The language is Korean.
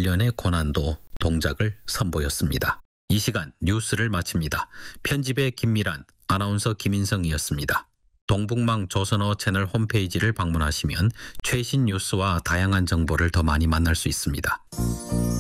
일련의 고난도 동작을 선보였습니다. 이 시간 뉴스를 마칩니다. 편집의 김미란, 아나운서 김인성이었습니다. 동북망 조선어 채널 홈페이지를 방문하시면 최신 뉴스와 다양한 정보를 더 많이 만날 수 있습니다.